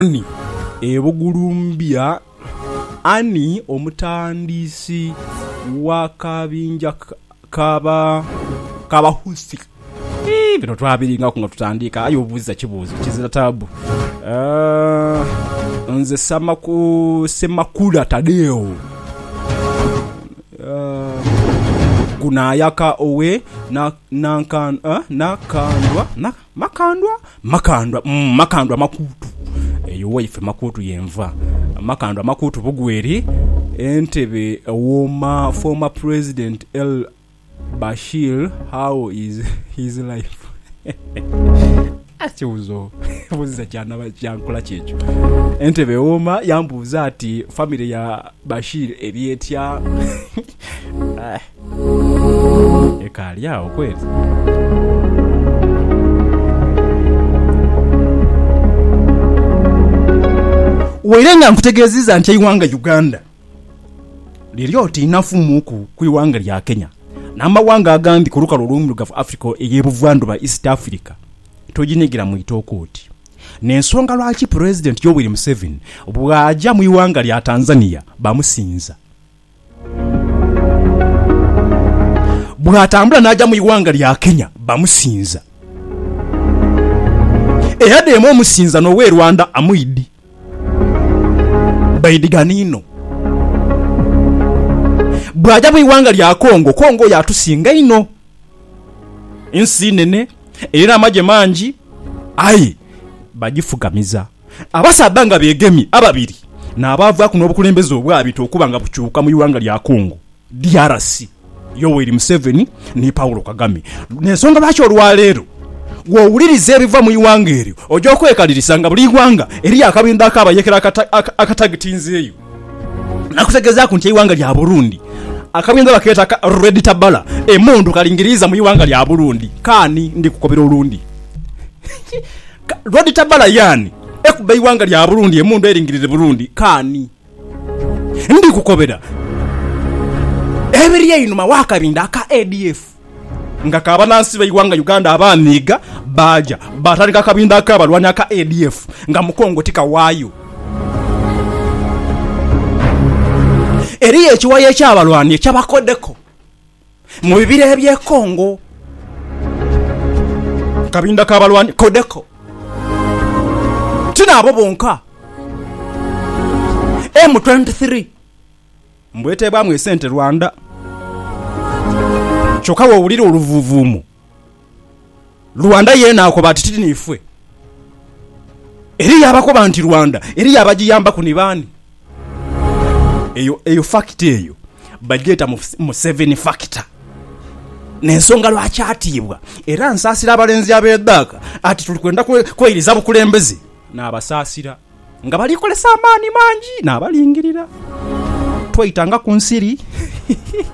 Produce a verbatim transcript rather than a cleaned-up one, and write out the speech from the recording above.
Ani ebugulumbya ani omutandisi wa kabinja kaba kaba husi bino twabiringa kunga tutandika ayo buza kibuzo kizira tabu uh, nze samaku semakula tadeo uh, kuna yaka owe na nankan uh, nakandwa na makandwa makandwa mm, makandwa makutu eyo wife makutu yenva makandwa makutu bugweri Entebbe woma former president El Bashir, how is his life? Achuzo buza cyana bacyankula cyecho Entebbe woma yambuza ati family ya Bashir ebyetya ekali yao kweli. Werenga nkutegeziza nti iwanga Uganda liryoti inafumuku kuiwanga lya Kenya namawanga agandi kuruka lulumbu gafu Africa eyebuvandu ba East Africa tojinigira mu itokoti nensonga lwaki president Yoweri Museveni bwaja mu iwanga lya Tanzania bamusinza bwatambula naja mu iwanga lya Kenya bamusinza eyade mo musinza no we Rwanda amuidi baidiganino bwaja mu iwanga lya Kongo Kongo yatusinga ino insi nene era amaje manji ai bagifugamiza abasabanga begemi ababiri na abava kuno obukulembeze obwabito okubanga bukyuka mu iwanga lya Kongo D R C Yoweri Museveni ni Paulo Kagame nensonga lwaki olwalero gwowulirize ebiva mu iwanga eryo ojo kwekalirisanga buli iwanga eri akabinda akaba yekera akatagitinzeyo nakutegeza ku nti iwanga lya Burundi akabinda baketa ka Red Tabala emundu kalingiriza mu iwanga lya Burundi kani ndi kukobera olundi Red Tabala yani ekube iwanga lya Burundi emundu eringirire Burundi kani ndi kukobera ebiriye inuma wakabinda ka A D F ngakaba nansi bayiwanga Uganda abaniga baja batalika kabinda akabalwanya ka A D F nga mukongo tika wayo eriye chiwaye kyabalwanye kyabakodeko mu bibire bye Kongo kabinda kabalwanye kodeko tina abo bonka M twenty-three mbwete bamwe sente Rwanda choka wo uliro oluvuvumu Rwanda yena akobati titi nifwe eri yabako banti Rwanda eri yabagiyamba kunibani eyo eyo fact eyo bageta mu seven factor nensonga lwakyatibwa era nsasira abalenzi abedaka ati tulikwenda kweyiriza bukulembeze n'abasasira nga balikolesa amaani mangi n'abalingirira twayitanga ku nsiri